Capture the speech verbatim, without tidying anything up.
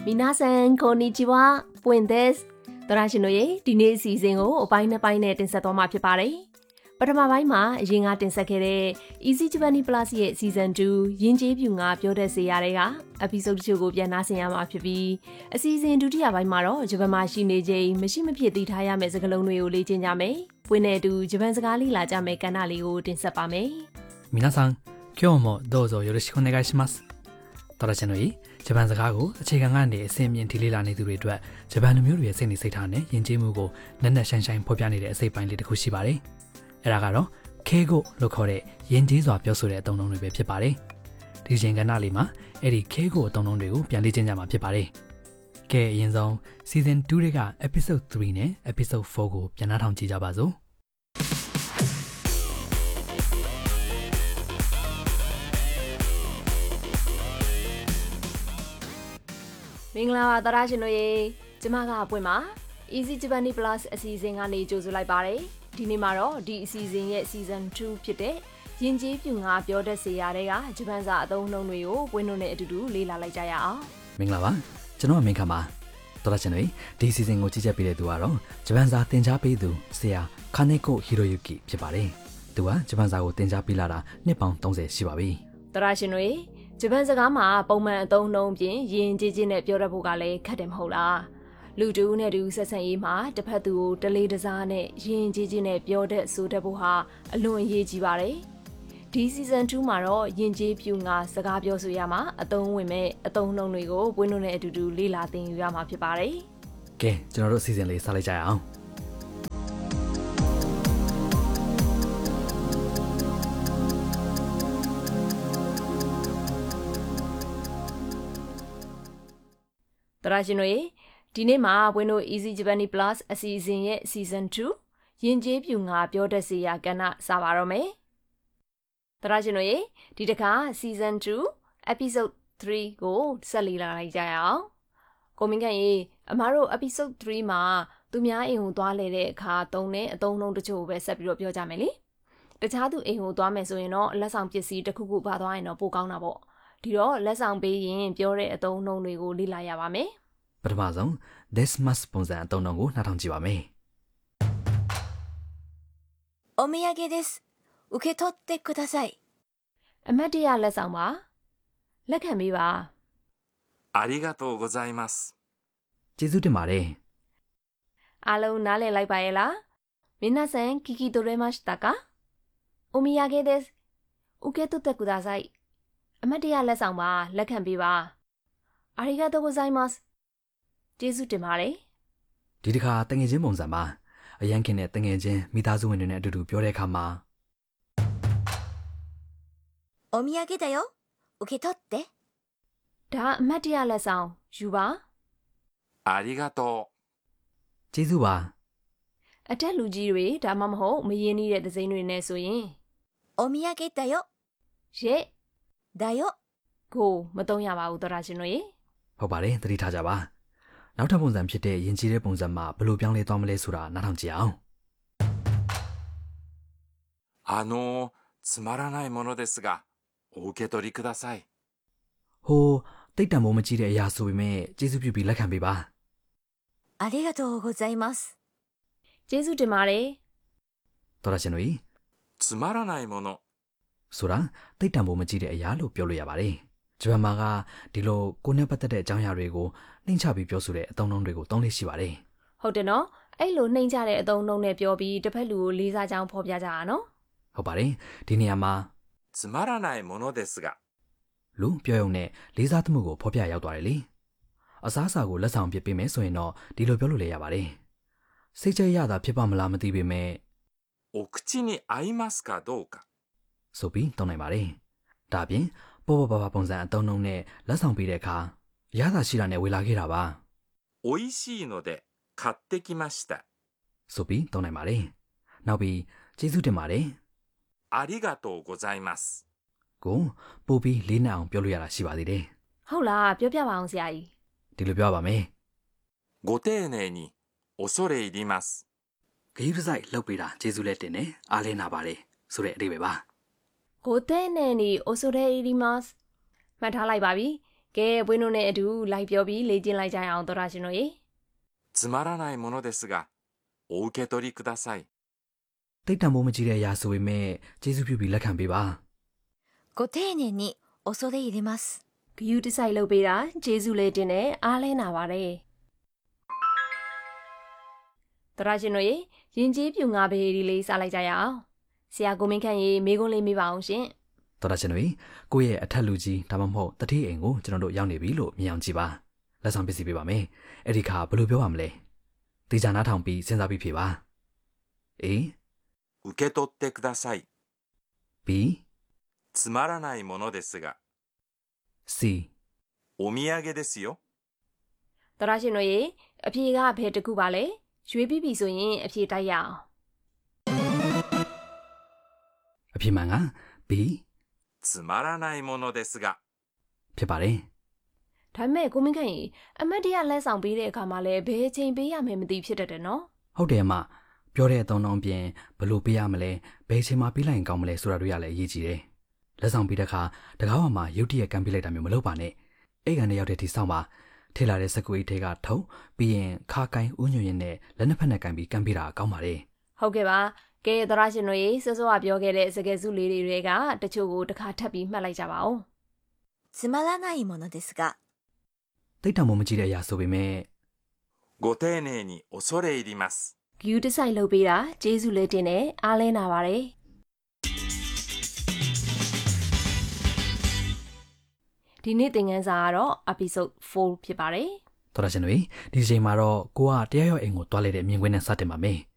皆さんこんにちはပွင့်ですသောရရှင်တို့ရေဒီနေ့အစီအစဉ်ကိုအပိုင်းနှစ်ပိုင်းနဲ့တင်ဆက်သွားမှာဖြစ်ပါတယ်ပထမပိုင်းမှာအရင်ကတင်ဆက်ခဲ့တဲ့ Easy Japanese Plus ရဲ့ Season twoယဉ်ကျေးပြူငါပြောတဲ့စေရတဲ့က episode တချို့ကိုပြန်နှားဆင်ရမှာဖြစ်ပြီးအစီအစဉ်ဒုတိယပိုင်းမှာတော့ဂျပန်မှာရှိနေချိန်မရှိမဖြစ်သိထားရမယ့်စကားလုံးတွေကိုလေ့ကျင့်ကြမယ်ပွင့်တဲ့အတူဂျပန်စကားလေ့လာကြမယ်ကဏ္ဍလေးကိုတင်ဆက်ပါမယ်皆さん今日もどうぞよろしくお願いしますတော်ရရှင်တို့ဂျပန်စကားကိုအခြေခံကနေအဆင့်မြင့်ဒီလေ့လာနေသူတွေအတွက်ဂျပန်လူမျိုးတွေရဲ့စိတ်နေစိတ်ထားနဲ့ယဉ်ကျေးမှုကိုနက်နက်ရှိုင်းရှိုင်းဖော်ပြနေတဲ့အစိပ်ပိုင်းလေးတစ်ခုရှိပါတယ်။အဲဒါကတော့ခေကိုလို့ခေါ်တဲ့ယဉ်ကျေးစွာပြောဆိုတဲ့အသုံးအနှုန်းတွေပဲဖြစ်ပါတယ်။ဒီချိန်ကဏ္ဍလေးမှာအဲ့ဒီခေကိုအသုံးအနှုန်းတွေကိုပြန်လေ့ကျင့်ကြမှာဖြစ်ပါတယ်။ကဲအရင်ဆုံး Season two တွေက Episode three နဲ့ Episode four ကိုပြန်နှားထောင်ကြည့်ကြပါစို့။မင်္ဂလာပါသောရရှင်တို့ရေကျမကအပွင့်ပါ Easy Japanese Plus အစီအစဉ်ကနေကြိုဆိုလိုက်ပါတယ်ဒီနေ့မှာတော့ဒီအစီအစဉ်ရဲ့ Season two ဖြစ်တဲ့ယဉ်ကျေးပြူငါပြောတတ်စေရတဲ့ကဂျပန်စာအသုံးအနှုန်းတွေကိုပွင့်တို့နဲ့အတူတူလေ့လာလိုက်ကြရအောင်မင်္ဂလာပါကျွန်တော်ကမင်္ဂလာပါသောရရှင်တို့ဒီ Season ကိုကြည့်ချက်ပေးတဲ့သူကတော့ဂျပန်စာသင်ကြားပေးသူဆရာ Kaneko Hiroyuki ဖြစ်ပါတယ်သူကဂျပန်စာကိုသင်ကြားပေးလာတာနှစ်ပေါင်းthirtyရှိပါပြီသောရရှင်တို့ဂျပန်စကားမှာပုံမှန်အသုံးအနှုန်းပြင်ယဉ်ကျေးခြင်းနဲ့ပြောတတ်ဖို့ကလည်းခက်တယ်မဟုတ်လားလူတူနဲ့တူဆက်ဆံရေးမှာတစ်ဖက်သူကိုတလေးတစားနဲ့ယဉ်ကျေးခြင်းနဲ့ပြောတတ်ဆိုတတ်ဖို့ဟာအလွန်အရေးကြီးပါတယ်ဒီ Season two မှာတော့ယဉ်ကျေးပြူငါစကားပြောဆိုရမှာအသုံးဝင်မဲ့အသုံးနှုန်းတွေကိုပွင့်တို့နဲ့အတူတူလေ့လာသင်ယူရမှာဖြစ်ပါတယ်ကဲကျွန်တော်တို့ Season လေးစလိုက်ကြရအောင်တရရှင်တို့ဒီနေ့မှာဘွင်းတို့ Easy Japanese Plus အစီအစဉ်ရဲ့ Season two ယဉ်ကျေးပြူငါပြောတတ်စေရကဏ္ဍစပါတော့မယ်တရရှင်တို့ဒီတစ်ခါ Season two Episode threeကိုဆက်လေ့လာလိုက်ကြရအောင်ကိုမင်းကန်ရေအမားတို့ Episode threeမှာသူများအိမ်ကိုသွားလေတဲ့အခါသုံးတဲ့အသုံးနှုန်းတချို့ပဲဆက်ပြီးတော့ပြောကြမယ်လေတခြားသူအိမ်ကိုသွားမယ်ဆိုရင်တော့လက်ဆောင်ပစ္စည်းတစ်ခုခုပါသွားရင်တော့ပိုကောင်းတာပေါ့ဒီတော့လက်ဆောင်ပေးရင်ပြောတဲ့အသုံးအနှုန်းတွေကိုလေ့လာရပါမယ်ပထမဆုံး this must ပုံစံအသုံးအနှုန်းကိုနှာထောင်ကြည့်ပါမယ်お土産です受け取ってくださいအမတ်တရလက်ဆောင်ပါလက်ခံပေးပါありがとうございますကျေးဇူးတင်ပါတယ်အားလုံးနားလည်လိုက်ပါရဲ့လားみなさん聞き取れましたかお土産です受け取ってくださいအမတ်တရလက်ဆောင်ပါလက်ခံပေးပါありがとうございますကျေးဇူးတင်ပါတယ်ဒီတစ်ခါတငယ်ချင်းပုံစံပါအရန်ခင်တဲ့တငယ်ချင်းမိသားစုဝင်တွေနဲ့အတူတူပြောတဲ့အခါမှာお土産だよ受け取ってဒါအမတ်တရလက်ဆောင်ယူပါありがとうကျေးဇူးပါအတက်လူကြီးတွေဒါမှမဟုတ်မရင်းနှီးတဲ့သစိမ်းတွေနဲ့ဆိုရင်お土産だよရဲ့だよကိုမသုံးရပါဘူးသောရရှင်တို့ရေဟုတ်ပါတယ်သတိထားကြပါနောက်ထပ်ပုံစံဖြစ်တဲ့ယဉ်ကျေးတဲ့ပုံစံမှာဘယ်လိုပြောင်းလဲသွားမလဲဆိုတာနားထောင်ကြည့်အောင်あのつまらないものですがお受け取りくださいဟိုတိတ်တံမိုးမကြီးတဲ့အရာဆိုပေမဲ့ကျေးဇူးပြုပြီးလက်ခံပေးပါありがとうございますကျေးဇူးတင်ပါတယ်တော်ရရှင်တို့つまらないものဆိုတာတိတ်တံမိုးမကြီးတဲ့အရာလို့ပြောလို့ရပါတယ်ဂျပန်မှာကဒီလိုကိုယ်နဲ့ပတ်သက်တဲ့အကြောင်းအရာတွေကိုနှိမ့်ချပြီးပြောဆိုတဲ့အသုံးအနှုန်းတွေကိုသုံးလေးရှိပါတယ်ဟုတ်တယ်နော်အဲ့လိုနှိမ့်ချတဲ့အသုံးအနှုန်းနဲ့ပြောပြီးတစ်ဖက်လူကိုလေးစားကြောင်းဖော်ပြကြတာနော်ဟုတ်ပါတယ်ဒီနေရာမှာつまらないものですがလူပြောရုံနဲ့လေးစားမှုကိုဖော်ပြရောက်သွားတယ်လေအစားအစာကိုလက်ဆောင်ပစ်ပေးမယ်ဆိုရင်တော့ဒီလိုပြောလို့လည်းရပါတယ်စိတ်ကြရတာဖြစ်ပါမလားမသိပေမဲ့お口に合いますかどうかဆိုပြီးသုံးနိုင်ပါတယ်ဒါပြင်ပေါ်ပေါ်ပါပါပုံစံအသုံးနှုန်းနဲ့လက်ဆောင်ပေးတဲ့အခါရတာရှိတာနဲ့ဝေလာခဲ့တာပါ美味しいので買ってきましたဆိုပြီးသုံးနိုင်ပါတယ်နောက်ပြီးကျေးဇူးတင်ပါတယ်ありがとうございますကိုပို့ပြီးလေးနက်အောင်ပြောလို့ရတာရှိပါသေးတယ်ဟုတ်လားပြောပြပါအောင်ဆရာကြီးဒီလိုပြောပါမယ်ご丁寧に恐れ入りますဂိမ်းဆိုင်လောက်ပေးတာကျေးဇူးလက်တင်နဲ့အားလင်းနာပါတယ်ဆိုတဲ့အဓိပ္ပာယ်ပါကိုတဲနဲ့နီအိုဆိုရဲအီဒီမတ်မှတ်ထားလိုက်ပါပြီကဲဘွေးတို့နဲ့အတူလိုက်ပြောပြီးလေ့ကျင့်လိုက်ကြရအောင်သောတာရှင်တို့ရေつまらないものですがお受け取りくださいတိတ်တံမိုးမကြီးတဲ့အရာဆိုပေမဲ့ကျေးဇူးပြုပြီးလက်ခံပေးပါご丁寧に恐れ入れます。 ဂယူတစိုက်လုပ်ပေးတာကျေးဇူးလေးတင်နဲ့အားလဲနာပါတယ်သောတာရှင်တို့ရေယဉ်ကျေးပြူငါဘေးဒီလေးစားလိုက်ကြရအောင်ဆရာကိုမင်းခန့်ရေမိကုန်းလေးမိပါအောင်ရှင်တော်တာရှင်တို့ကိုယ့်ရဲ့အထက်လူကြီးဒါမှမဟုတ်တတိအိမ်ကိုကျွန်တော်တို့ရောက်နေပြီလို့မြင်အောင်ကြည့်ပါလက်ဆောင်ပစ္စည်းပေးပါမယ်အဲ့ဒီခါဘယ်လိုပြောရမလဲတေချာနားထောင်ပြီးစဉ်းစားပြီးဖြေပါအေး受け取ってください B つまらないものですが C お土産ですよတော်တာရှင်တို့ရေအဖြေကဘယ်တစ်ခုပါလဲရွေးပြီးပြီဆိုရင်အဖြေတိုက်ရအောင်အဖြေမှန်က B つまらないものですがဖြစ်ပါတယ်ဒါပေမဲ့ကိုမင်းခန့်ရေအမတ်တရလက်ဆောင်ပေးတဲ့အခါမှာလည်းဘယ်အချိန်ပေးရမယ်မသိဖြစ်တတ်တယ်နော်ဟုတ်တယ်အမပြောတဲ့အသုံးနှုန်းပြင်ဘယ်လိုပေးရမလဲဘယ်အချိန်မှပေးလိုက်ရင်ကောင်းမလဲဆိုတာတို့ရလည်းအရေးကြီးတယ်လက်ဆောင်ပေးတဲ့အခါတကားဝမှာရုတ်တရက်ကမ်းပေးလိုက်တာမျိုးမလုပ်ပါနဲ့အိတ်ကန်နဲ့ရောက်တဲ့ဒီဆောင်ပါထေလာတဲ့စကူအိတ်ထဲကထုတ်ပြီးရင်ခါကိုင်းဥညွှန်ရင်နဲ့လက်နှစ်ဖက်နဲ့ကန်ပြီးကမ်းပေးတာကောင်းပါတယ်ဟုတ်ကဲ့ပါကဲသောတာရှင်တို့ရေစောစောကပြောခဲ့တဲ့စကားစုလေးတွေကတချို့ကိုတစ်ခါထပ်ပြီးမှတ်လိုက်ကြပါဦးつまらないものですがတိတ်တံမိုးမကြီးတဲ့အရာဆိုပေမဲ့ご丁寧に恐れ入りますဂယူတစိုက်လုပ်ပေးတာကျေးဇူးလေးတင်နဲ့အားလဲနာပါတယ်ဒီနေ့သင်ခန်းစာကတော့ episode four ဖြစ်ပါတယ်တော်ရရှင်တို့ဒီချိန်မှာတော့ကိုကတရားရောအိမ်ကိုတွားလိုက်တဲ့မြင်ကွင်းနဲ့စတင်ပါမယ်